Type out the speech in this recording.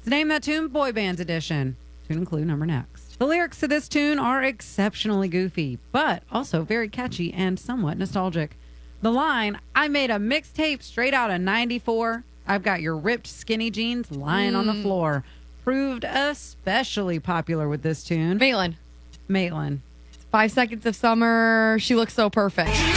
To name that tune, Boy Bands Edition. Tune and clue number next. The lyrics to this tune are exceptionally goofy, but also very catchy and somewhat nostalgic. The line, I made a mixtape straight out of 94. I've got your ripped skinny jeans lying on the floor. Proved especially popular with this tune. Maitland. Maitland. 5 Seconds of Summer. She looks so perfect.